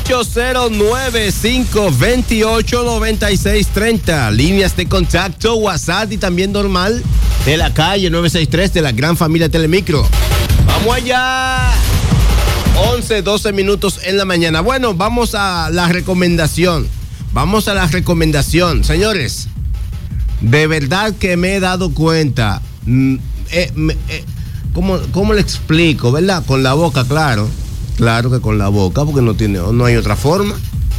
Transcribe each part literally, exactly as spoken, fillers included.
ocho cero nueve, cinco dos ocho, nueve seis tres cero. Líneas de contacto, WhatsApp y también normal de la calle nueve seis tres de la gran familia Telemicro. ¡Vamos allá! once, doce minutos en la mañana. Bueno, vamos a la recomendación. Vamos a la recomendación. Señores, de verdad que me he dado cuenta. Eh, eh, ¿cómo, ¿Cómo le explico? ¿Verdad? Con la boca, claro. Claro que con la boca, porque no tiene, no hay otra forma.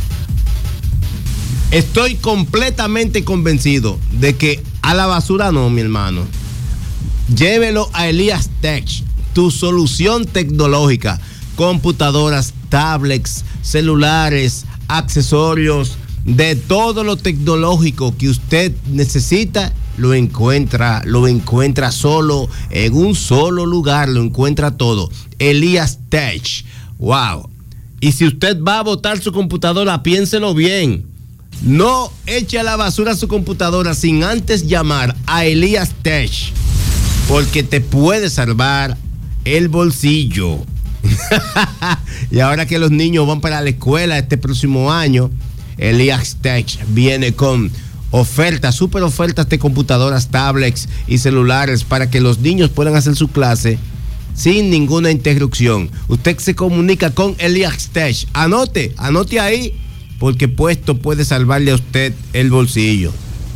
Estoy completamente convencido de que a la basura no, mi hermano. Llévelo a Elías Tech, tu solución tecnológica. Computadoras, tablets, celulares, accesorios, de todo lo tecnológico que usted necesita, lo encuentra, lo encuentra solo, en un solo lugar, lo encuentra todo. Elías Tech. Wow. Y si usted va a botar su computadora, piénselo bien. No eche a la basura su computadora sin antes llamar a Elías Tech, porque te puede salvar el bolsillo. Y ahora que los niños van para la escuela este próximo año, Elías Tech viene con ofertas, super ofertas de computadoras, tablets y celulares para que los niños puedan hacer su clase sin ninguna interrupción. Usted se comunica con Elías Tech. Anote, anote ahí, porque puesto puede salvarle a usted el bolsillo.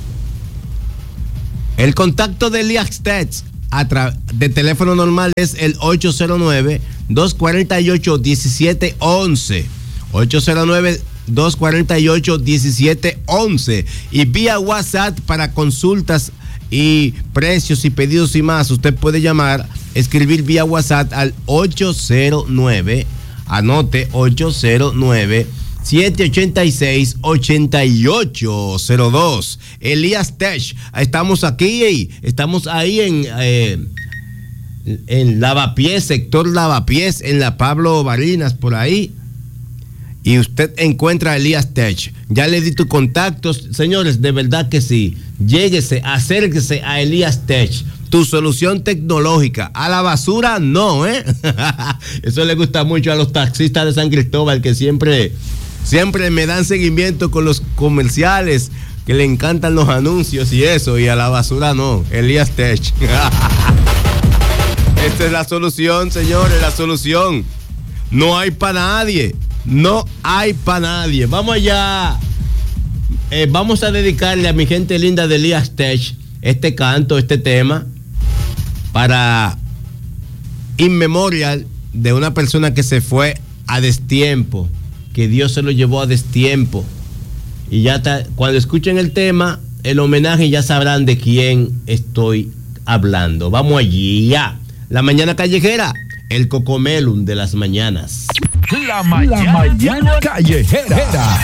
El contacto de Elías Tech a tra- de teléfono normal es el ocho cero nueve, dos cuatro ocho, uno siete uno uno. ocho cero nueve, dos cuatro ocho, uno siete uno uno. Y vía WhatsApp para consultas y precios y pedidos y más, usted puede llamar, escribir vía WhatsApp al ocho cero nueve, anote ocho cero nueve, siete ocho seis, ocho ocho cero dos. Elías Tech. Estamos aquí, estamos ahí en eh, en Lavapiés, sector Lavapiés, en la Pablo Barinas, por ahí. Y usted encuentra a Elías Tech. Ya le di tus contactos. Señores, de verdad que sí. Lléguese, acérquese a Elías Tech. Tu solución tecnológica. A la basura, no, ¿eh? Eso le gusta mucho a los taxistas de San Cristóbal, que siempre, siempre me dan seguimiento con los comerciales, que le encantan los anuncios y eso. Y a la basura, no. Elías Tech. Esta es la solución, señores, la solución. No hay para nadie. No hay para nadie. Vamos allá. Eh, vamos a dedicarle a mi gente linda de Elías Tech este canto, este tema, para in memorial de una persona que se fue a destiempo, que Dios se lo llevó a destiempo. Y ya está, cuando escuchen el tema, el homenaje, ya sabrán de quién estoy hablando. Vamos allí ya. La mañana callejera, el cocomelum de las mañanas. La mañana, la mañana callejera.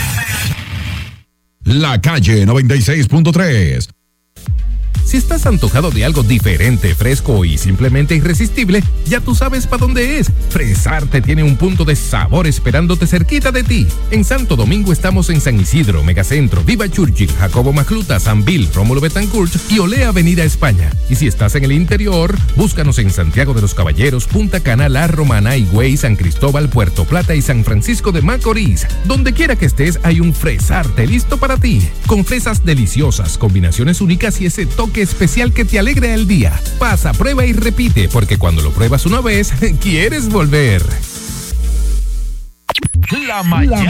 La calle noventa y seis punto tres. Si estás antojado de algo diferente, fresco y simplemente irresistible, ya tú sabes para dónde es. Fresarte tiene un punto de sabor esperándote cerquita de ti. En Santo Domingo estamos en San Isidro, Megacentro, Viva Churchill, Jacobo Macluta, San Bill, Rómulo Betancourt y Olea Avenida España. Y si estás en el interior, búscanos en Santiago de los Caballeros, Punta Cana, La Romana, Higüey, San Cristóbal, Puerto Plata y San Francisco de Macorís. Donde quiera que estés, hay un Fresarte listo para ti. Con fresas deliciosas, combinaciones únicas y ese toque especial que te alegra el día. Pasa, prueba y repite, porque cuando lo pruebas una vez, quieres volver. La mañana, la